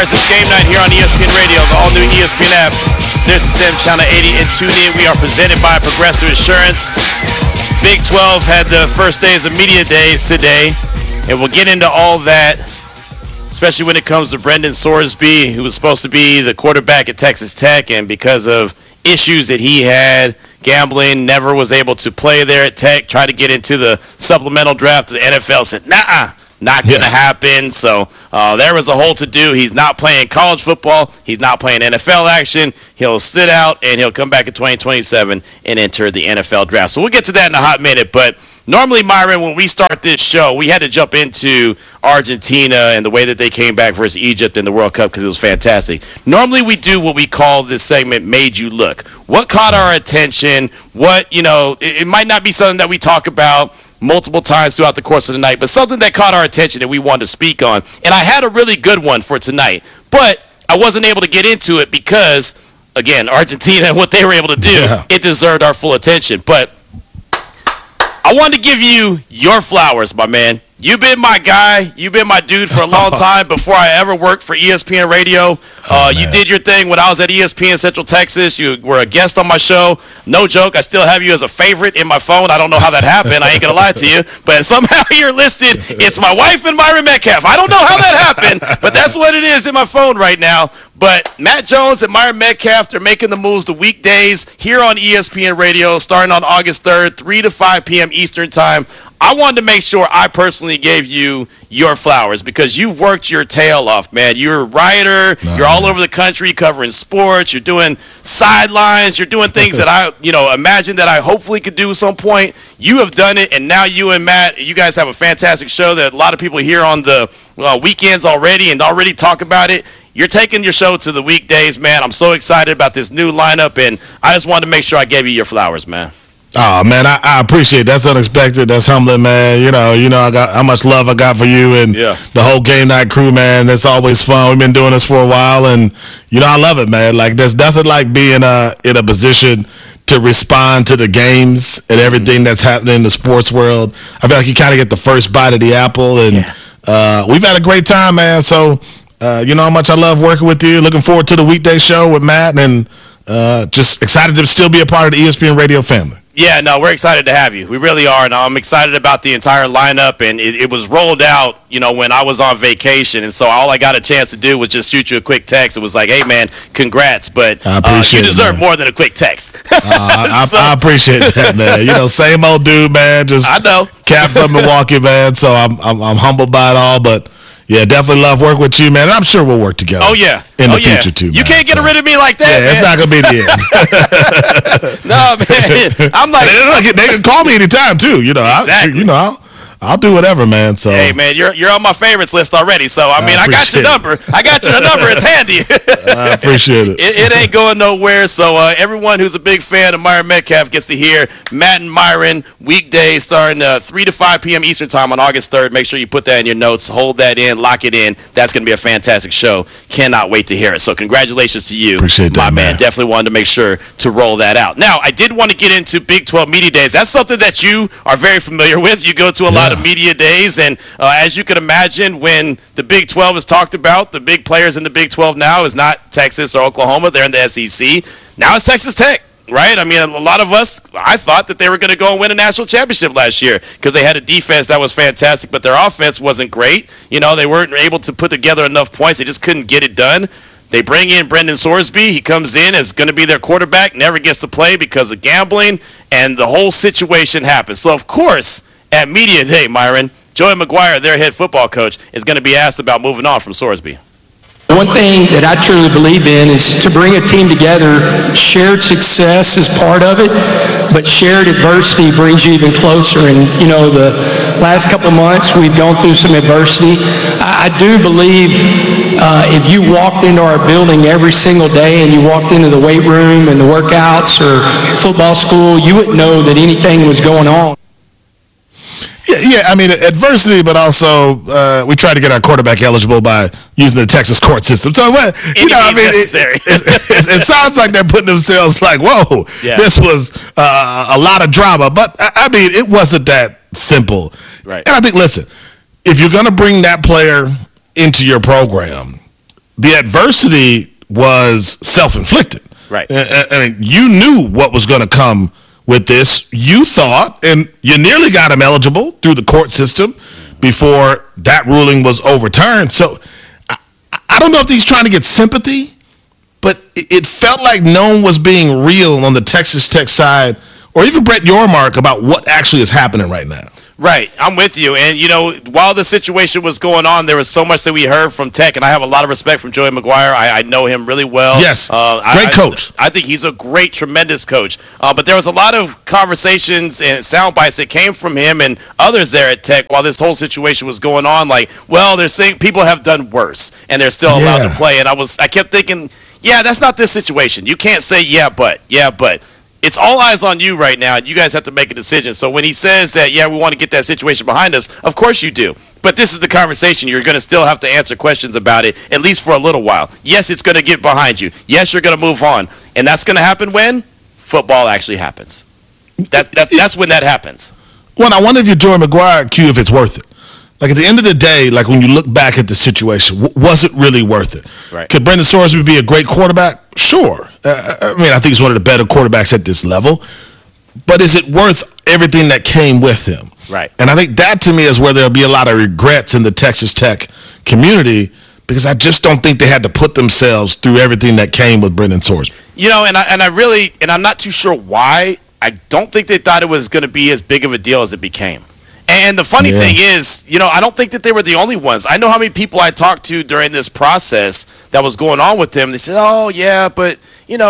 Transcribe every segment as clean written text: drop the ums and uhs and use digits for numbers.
guys, it's game night here on ESPN Radio, the all-new ESPN app, SiriusXM Channel 80, and tune in. We are presented by Progressive Insurance. Big 12 had the first days of media days today, and we'll get into all that, especially when it comes to Brendan Sorsby, who was supposed to be the quarterback at Texas Tech, and because of issues that he had, gambling, never was able to play there at Tech, tried to get into the supplemental draft. The NFL said, nah. Not going to happen. So there was a whole to-do. He's not playing college football. He's not playing NFL action. He'll sit out, and he'll come back in 2027 and enter the NFL draft. So we'll get to that in a hot minute. But normally, Myron, when we start this show, we had to jump into Argentina and the way that they came back versus Egypt in the World Cup because it was fantastic. Normally, we do what we call this segment, Made You Look. What caught our attention? What, it might not be something that we talk about multiple times throughout the course of the night, but something that caught our attention that we wanted to speak on. And I had a really good one for tonight, but I wasn't able to get into it because, again, Argentina and what they were able to do, it deserved our full attention. But I wanted to give you your flowers, my man. You've been my guy. You've been my dude for a long time before I ever worked for ESPN Radio. You did your thing when I was at ESPN Central Texas. You were a guest on my show. No joke, I still have you as a favorite in my phone. I don't know how that happened. I ain't going to lie to you. But somehow you're listed. It's my wife and Myron Metcalf. I don't know how that happened, but that's what it is in my phone right now. But Matt Jones and Myron Metcalf, they're making the moves to weekdays here on ESPN Radio starting on August 3rd, 3 to 5 p.m. Eastern Time. I wanted to make sure I personally gave you your flowers because you've worked your tail off, man. You're a writer. You're all over the country covering sports. You're doing sidelines. You're doing things that I, imagine that I hopefully could do at some point. You have done it, and now you and Matt, you guys have a fantastic show that a lot of people hear on the weekends already and already talk about it. You're taking your show to the weekdays, man. I'm so excited about this new lineup, and I just wanted to make sure I gave you your flowers, man. Oh, man, I appreciate it. That's unexpected. That's humbling, man. I got how much love I got for you and the whole game night crew, man. That's always fun. We've been doing this for a while, and, I love it, man. Like, there's nothing like being in a position to respond to the games and everything that's happening in the sports world. I feel like you kind of get the first bite of the apple, and we've had a great time, man. So, you know how much I love working with you. Looking forward to the weekday show with Matt, and just excited to still be a part of the ESPN Radio family. Yeah, no, we're excited to have you. We really are, and I'm excited about the entire lineup, and it was rolled out, when I was on vacation, and so all I got a chance to do was just shoot you a quick text. It was like, hey, man, congrats, but you deserve more than a quick text. I appreciate that, man. Same old dude, man, just I know. Cap from Milwaukee, man, so I'm humbled by it all, but yeah, definitely love working with you, man. And I'm sure we'll work together. Oh, yeah. In the future, too, man. You can't get rid of me like that, man. It's not going to be the end. No, man. I'm like... They can call me anytime, too. Exactly. I'll do whatever, man. So hey, man, you're on my favorites list already. So I got your number. I got your number. It's handy. I appreciate it. It ain't going nowhere. So everyone who's a big fan of Myron Metcalf gets to hear Matt and Myron weekdays starting 3 to 5 p.m. Eastern Time on August 3rd. Make sure you put that in your notes. Hold that in. Lock it in. That's going to be a fantastic show. Cannot wait to hear it. So congratulations to you, appreciate that, my man. Definitely wanted to make sure to roll that out. Now, I did want to get into Big 12 Media Days. That's something that you are very familiar with. You go to a lot of media days, and as you can imagine, when the Big 12 is talked about, the big players in the Big 12 now is not Texas or Oklahoma. They're in the SEC. Now it's Texas Tech, right? I mean, a lot of us, I thought that they were going to go and win a national championship last year because they had a defense that was fantastic, but their offense wasn't great. They weren't able to put together enough points. They just couldn't get it done. They bring in Brendan Sorsby. He comes in as going to be their quarterback, never gets to play because of gambling, and the whole situation happens. So, of course, at Media Day, Myron, Joey McGuire, their head football coach, is going to be asked about moving on from Sorsby. One thing that I truly believe in is to bring a team together. Shared success is part of it, but shared adversity brings you even closer. And, the last couple of months, we've gone through some adversity. I do believe if you walked into our building every single day and you walked into the weight room and the workouts or football school, you wouldn't know that anything was going on. Yeah, I mean, adversity, but also we try to get our quarterback eligible by using the Texas court system. So, it sounds like they're putting themselves like, whoa, this was a lot of drama. But, I mean, it wasn't that simple. Right. And I think, listen, if you're going to bring that player into your program, the adversity was self-inflicted. Right. I mean, you knew what was going to come with this. You thought, and you nearly got him eligible through the court system before that ruling was overturned. So I don't know if he's trying to get sympathy, but it felt like no one was being real on the Texas Tech side, or even Brett Yormark, about what actually is happening right now. Right, I'm with you. And, while the situation was going on, there was so much that we heard from Tech, and I have a lot of respect from Joey McGuire. I know him really well. Yes, great coach. I think he's a great, tremendous coach. But there was a lot of conversations and sound bites that came from him and others there at Tech while this whole situation was going on. Like, well, they're saying people have done worse, and they're still allowed to play. And I kept thinking, yeah, that's not this situation. You can't say, yeah, but. It's all eyes on you right now, and you guys have to make a decision. So when he says that, yeah, we want to get that situation behind us, of course you do. But this is the conversation. You're going to still have to answer questions about it, at least for a little while. Yes, it's going to get behind you. Yes, you're going to move on. And that's going to happen when football actually happens. That's when that happens. Well, I wonder if you're Joey McGuire, Q, if it's worth it. Like, at the end of the day, like, when you look back at the situation, was it really worth it? Right. Could Brendan Sorsby be a great quarterback? Sure. I think he's one of the better quarterbacks at this level. But is it worth everything that came with him? Right. And I think that, to me, is where there'll be a lot of regrets in the Texas Tech community, because I just don't think they had to put themselves through everything that came with Brendan Sorsby. And I'm not too sure why. I don't think they thought it was going to be as big of a deal as it became. And the funny thing is, I don't think that they were the only ones. I know how many people I talked to during this process that was going on with him. They said, oh, yeah, but,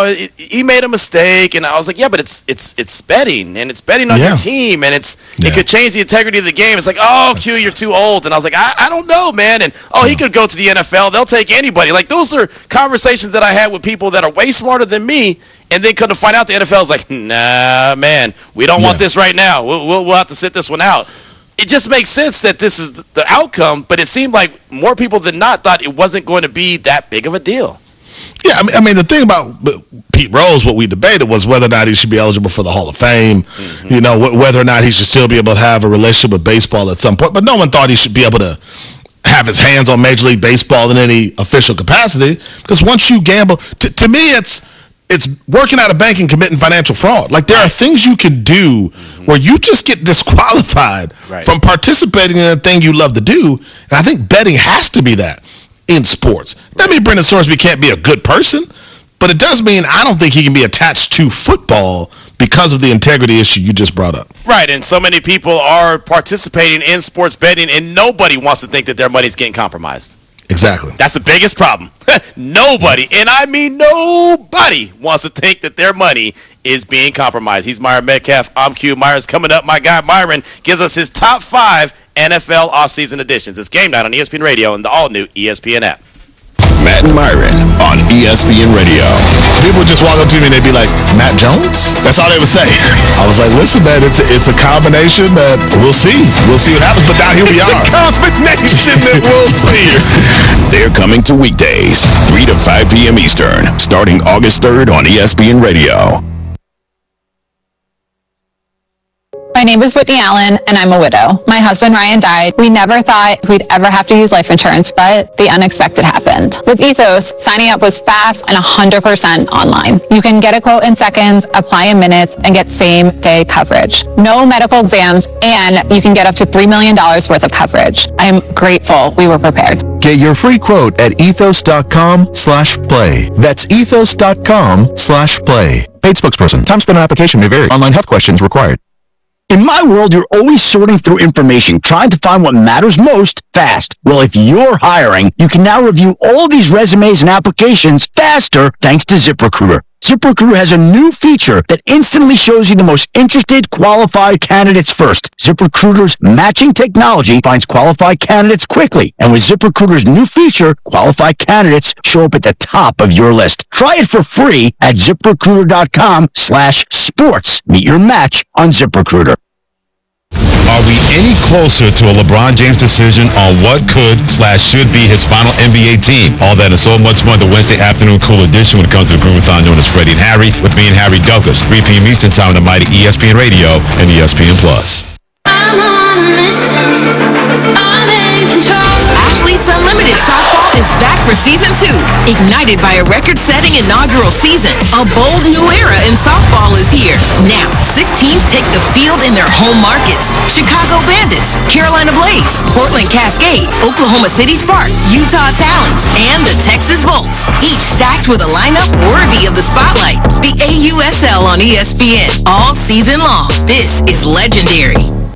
he made a mistake. And I was like, yeah, but it's betting, and it's betting on your team, and it could change the integrity of the game. It's like, oh, Q, you're too old. And I was like, I don't know, man. And, he could go to the NFL. They'll take anybody. Like, those are conversations that I had with people that are way smarter than me, and then come to find out the NFL is like, nah, man, we don't want this right now. We'll have to sit this one out. It just makes sense that this is the outcome, but it seemed like more people than not thought it wasn't going to be that big of a deal. Yeah, I mean, the thing about Pete Rose, what we debated was whether or not he should be eligible for the Hall of Fame, whether or not he should still be able to have a relationship with baseball at some point. But no one thought he should be able to have his hands on Major League Baseball in any official capacity, because once you gamble, to me, it's working at a bank and committing financial fraud. Like, there are things you can do where you just get disqualified from participating in a thing you love to do. And I think betting has to be that in sports. That means Brendan Sorsby can't be a good person, but it does mean I don't think he can be attached to football because of the integrity issue you just brought up. Right, and so many people are participating in sports betting, and nobody wants to think that their money's getting compromised. Exactly. That's the biggest problem. Nobody, and I mean nobody, wants to think that their money is being compromised. He's Myron Metcalf. I'm Q. Myron's coming up. My guy Myron gives us his top 5 NFL offseason editions. It's Game Night on ESPN Radio and the all-new ESPN app. Matt and Myron on ESPN Radio. People would just walk up to me and they'd be like, Matt Jones? That's all they would say. I was like, listen, man, it's a combination that we'll see. We'll see what happens, but now here we are. It's a combination that we'll see. They're coming to weekdays, 3 to 5 p.m. Eastern, starting August 3rd on ESPN Radio. My name is Whitney Allen, and I'm a widow. My husband, Ryan, died. We never thought we'd ever have to use life insurance, but the unexpected happened. With Ethos, signing up was fast and 100% online. You can get a quote in seconds, apply in minutes, and get same-day coverage. No medical exams, and you can get up to $3 million worth of coverage. I'm grateful we were prepared. Get your free quote at ethos.com/play. That's ethos.com/play. Paid spokesperson. Time spent on application may vary. Online health questions required. In my world, you're always sorting through information, trying to find what matters most fast. Well, if you're hiring, you can now review all these resumes and applications faster thanks to ZipRecruiter. ZipRecruiter has a new feature that instantly shows you the most interested, qualified candidates first. ZipRecruiter's matching technology finds qualified candidates quickly. And with ZipRecruiter's new feature, qualified candidates show up at the top of your list. Try it for free at ZipRecruiter.com/sports. Meet your match on ZipRecruiter. Are we any closer to a LeBron James decision on what could/should be his final NBA team? All that and so much more the Wednesday afternoon cool edition when it comes to the Groovathon known as Freddie and Harry with me and Harry Douglas, 3 p.m. Eastern time on the mighty ESPN Radio and ESPN+. I'm on a mission. I'm in control. Athletes Unlimited Softball is back for Season 2. Ignited by a record-setting inaugural season, a bold new era in softball is here. Now, 6 teams take the field in their home markets. Chicago Bandits, Carolina Blaze, Portland Cascade, Oklahoma City Sparks, Utah Talons, and the Texas Volts. Each stacked with a lineup worthy of the spotlight. The AUSL on ESPN all season long. This is legendary.